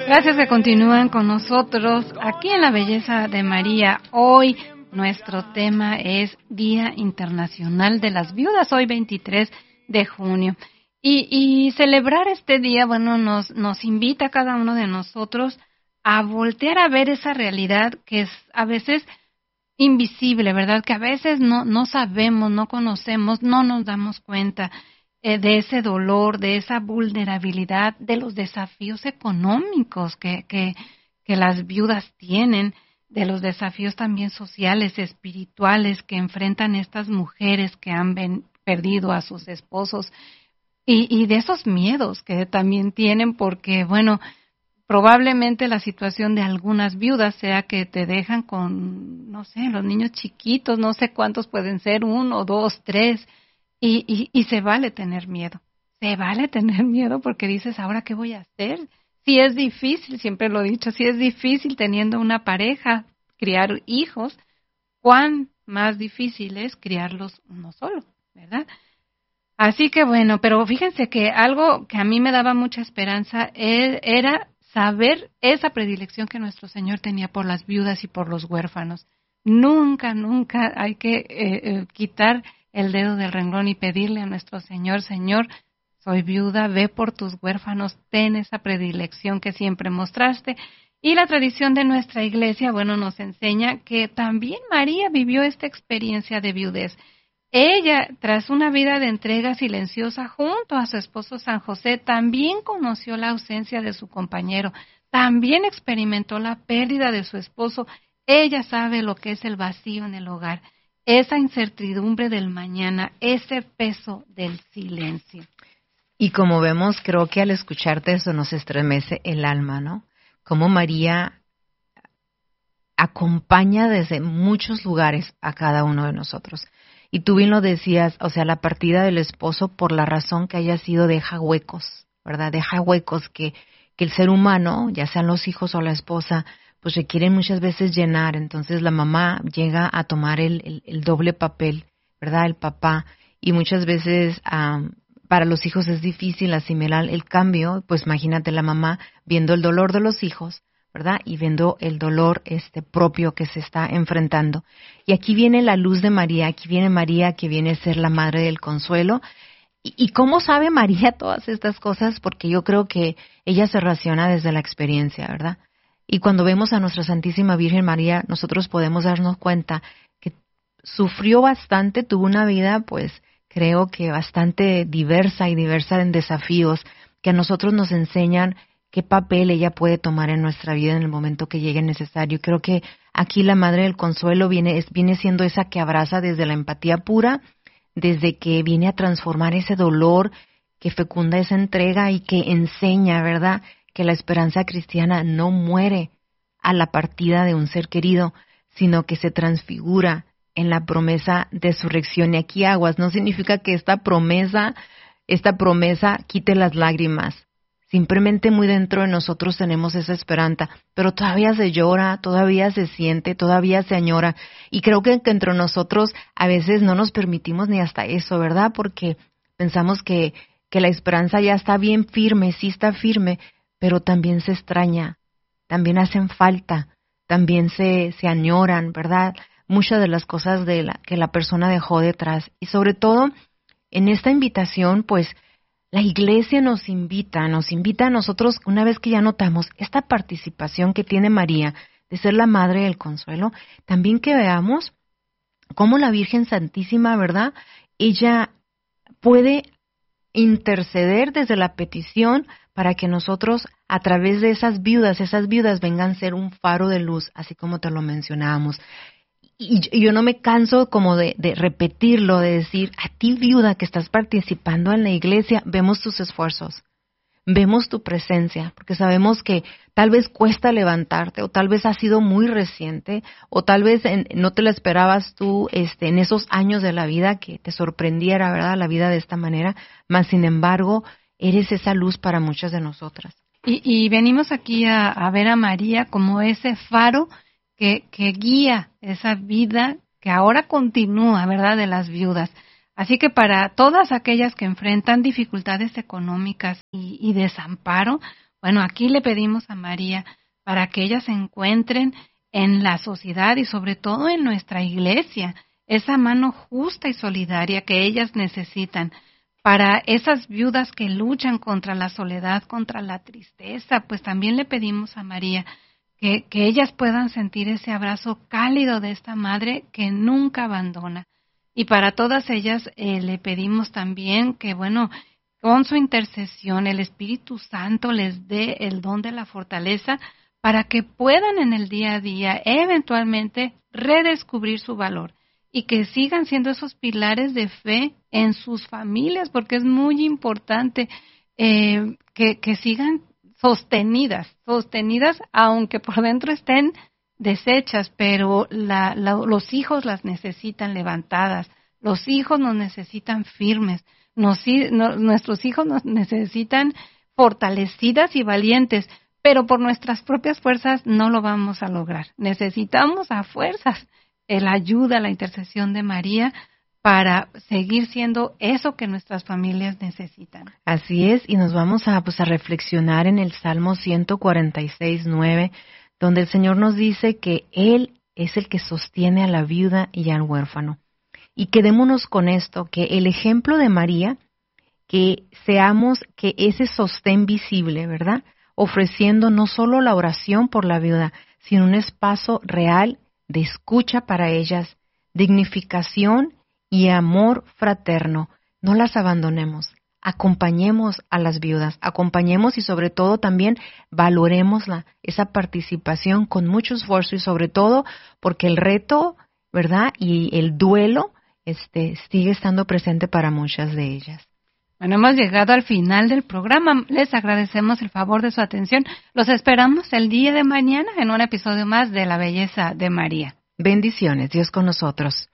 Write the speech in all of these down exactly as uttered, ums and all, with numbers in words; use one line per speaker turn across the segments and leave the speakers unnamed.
Gracias que continúan con nosotros aquí en La Belleza de María. Hoy nuestro tema es Día Internacional de las Viudas, hoy veintitrés de junio. Y, y celebrar este día, bueno, nos, nos invita a cada uno de nosotros a voltear a ver esa realidad que es a veces invisible, ¿verdad? Que a veces no, no sabemos, no conocemos, no nos damos cuenta eh, de ese dolor, de esa vulnerabilidad, de los desafíos económicos que, que, que las viudas tienen, de los desafíos también sociales, espirituales que enfrentan estas mujeres que han ven, perdido a sus esposos y, y de esos miedos que también tienen porque, bueno, probablemente la situación de algunas viudas sea que te dejan con, no sé, los niños chiquitos, no sé cuántos pueden ser, uno, dos, tres, y, y, y se vale tener miedo. Se vale tener miedo porque dices, ¿ahora qué voy a hacer? Si es difícil, siempre lo he dicho, si es difícil teniendo una pareja, criar hijos, ¿cuán más difícil es criarlos uno solo, verdad? Así que bueno, pero fíjense que algo que a mí me daba mucha esperanza era saber esa predilección que nuestro Señor tenía por las viudas y por los huérfanos. Nunca, nunca hay que eh, eh, quitar el dedo del renglón y pedirle a nuestro Señor, Señor, soy viuda, ve por tus huérfanos, ten esa predilección que siempre mostraste. Y la tradición de nuestra iglesia, bueno, nos enseña que también María vivió esta experiencia de viudez. Ella, tras una vida de entrega silenciosa junto a su esposo San José, también conoció la ausencia de su compañero, también experimentó la pérdida de su esposo. Ella sabe lo que es el vacío en el hogar, esa incertidumbre del mañana, ese peso del silencio.
Y como vemos, creo que al escucharte eso nos estremece el alma, ¿no? Como María acompaña desde muchos lugares a cada uno de nosotros. Y tú bien lo decías, o sea, la partida del esposo, por la razón que haya sido, deja huecos, ¿verdad? Deja huecos que, que el ser humano, ya sean los hijos o la esposa, pues requieren muchas veces llenar. Entonces la mamá llega a tomar el, el, el doble papel, ¿verdad? El papá. Y muchas veces um, para los hijos es difícil asimilar el cambio. Pues imagínate la mamá viendo el dolor de los hijos, ¿verdad? Y viendo el dolor este propio que se está enfrentando. Y aquí viene la luz de María, aquí viene María que viene a ser la madre del consuelo. ¿Y, y cómo sabe María todas estas cosas? Porque yo creo que ella se raciona desde la experiencia, ¿verdad? Y cuando vemos a nuestra Santísima Virgen María, nosotros podemos darnos cuenta que sufrió bastante, tuvo una vida, pues, creo que bastante diversa y diversa en desafíos, que a nosotros nos enseñan qué papel ella puede tomar en nuestra vida en el momento que llegue necesario. Creo que aquí la Madre del Consuelo viene, es, viene siendo esa que abraza desde la empatía pura, desde que viene a transformar ese dolor, que fecunda esa entrega y que enseña, ¿verdad?, que la esperanza cristiana no muere a la partida de un ser querido, sino que se transfigura en la promesa de resurrección. Y aquí aguas, no significa que esta promesa, esta promesa quite las lágrimas. Simplemente muy dentro de nosotros tenemos esa esperanza, pero todavía se llora, todavía se siente, todavía se añora. Y creo que, que entre nosotros a veces no nos permitimos ni hasta eso, ¿verdad? Porque pensamos que, que la esperanza ya está bien firme, sí está firme, pero también se extraña, también hacen falta, también se, se añoran, ¿verdad? Muchas de las cosas de la, que la persona dejó detrás. Y sobre todo, en esta invitación, pues, la Iglesia nos invita, nos invita a nosotros, una vez que ya notamos esta participación que tiene María de ser la Madre del Consuelo, también que veamos cómo la Virgen Santísima, ¿verdad?, ella puede interceder desde la petición para que nosotros, a través de esas viudas, esas viudas vengan a ser un faro de luz, así como te lo mencionábamos. Y yo no me canso como de, de repetirlo, de decir, a ti viuda que estás participando en la iglesia, vemos tus esfuerzos, vemos tu presencia, porque sabemos que tal vez cuesta levantarte, o tal vez ha sido muy reciente, o tal vez en, no te la esperabas tú este, en esos años de la vida que te sorprendiera, ¿verdad?, la vida de esta manera, mas sin embargo, eres esa luz para muchas de nosotras.
Y, y venimos aquí a, a ver a María como ese faro que, que guía esa vida que ahora continúa, ¿verdad?, de las viudas. Así que para todas aquellas que enfrentan dificultades económicas y, y desamparo, Bueno, aquí le pedimos a María para que ellas encuentren en la sociedad y sobre todo en nuestra iglesia esa mano justa y solidaria que ellas necesitan para esas viudas que luchan contra la soledad, contra la tristeza. Pues también le pedimos a María que, que ellas puedan sentir ese abrazo cálido de esta madre que nunca abandona. Y para todas ellas eh, le pedimos también que, bueno, con su intercesión el Espíritu Santo les dé el don de la fortaleza para que puedan en el día a día eventualmente redescubrir su valor y que sigan siendo esos pilares de fe en sus familias, porque es muy importante eh, que, que sigan sostenidas, sostenidas aunque por dentro estén deshechas, pero la, la, los hijos las necesitan levantadas, los hijos nos necesitan firmes, nos, no, nuestros hijos nos necesitan fortalecidas y valientes, pero por nuestras propias fuerzas no lo vamos a lograr. Necesitamos a fuerzas la ayuda, la intercesión de María para seguir siendo eso que nuestras familias necesitan.
Así es, y nos vamos a, pues, a reflexionar en el Salmo ciento cuarenta y seis, nueve, donde el Señor nos dice que Él es el que sostiene a la viuda y al huérfano. Y quedémonos con esto, que el ejemplo de María, que seamos que ese sostén visible, ¿verdad?, ofreciendo no solo la oración por la viuda, sino un espacio real de escucha para ellas, dignificación y amor fraterno. No las abandonemos, acompañemos a las viudas, acompañemos y sobre todo también valoremos la, esa participación con mucho esfuerzo y sobre todo porque el reto, ¿verdad?, y el duelo este, sigue estando presente para muchas de ellas.
Bueno, hemos llegado al final del programa. Les agradecemos el favor de su atención. Los esperamos el día de mañana en un episodio más de La Belleza de María.
Bendiciones, Dios con nosotros.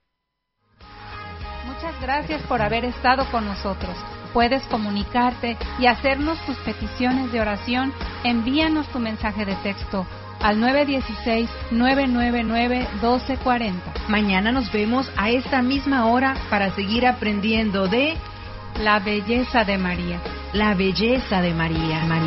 Muchas gracias por haber estado con nosotros. Puedes comunicarte y hacernos tus peticiones de oración. Envíanos tu mensaje de texto al nueve uno seis, nueve nueve nueve, uno dos cuatro cero.
Mañana nos vemos a esta misma hora para seguir aprendiendo de
La Belleza de María.
La Belleza de María. María.